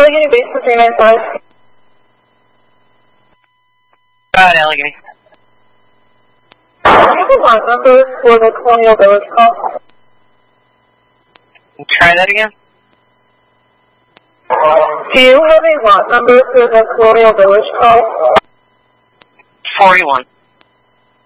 Allegheny base for 395. Got Allegheny. Do you have a lot number for the Colonial Village call? Try that again? Do you have a lot number for the Colonial Village call? 41.